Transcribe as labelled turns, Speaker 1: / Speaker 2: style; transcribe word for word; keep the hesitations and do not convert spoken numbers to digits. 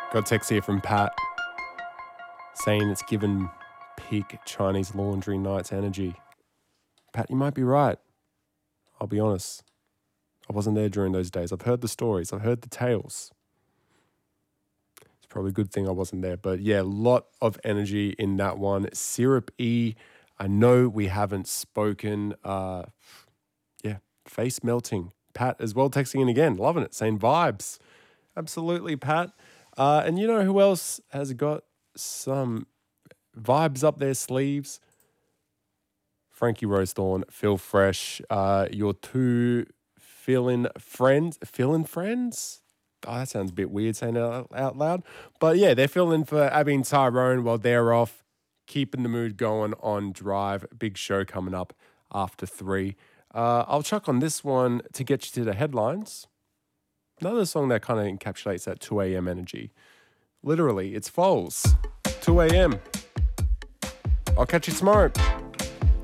Speaker 1: Got a text here from Pat saying it's given peak Chinese laundry nights energy. Pat, you might be right. I'll be honest. I wasn't there during those days. I've heard the stories. I've heard the tales. It's probably a good thing I wasn't there. But yeah, a lot of energy in that one. Syrup E, I know we haven't spoken. Uh, yeah, face melting. Pat as well texting in again. Loving it. Saying vibes. Absolutely, Pat. Uh, and you know who else has got some vibes up their sleeves? Frankie Rosethorn, Phil Fresh, uh, your two fill-in friends. Fill-in friends? Oh, that sounds a bit weird saying it out loud. But yeah, they're filling for Abby and Tyrone while they're off, keeping the mood going on Drive. Big show coming up after three. Uh, I'll chuck on this one to get you to the headlines. Another song that kind of encapsulates that two a.m. energy. Literally, it's Foals. two a.m. I'll catch you tomorrow.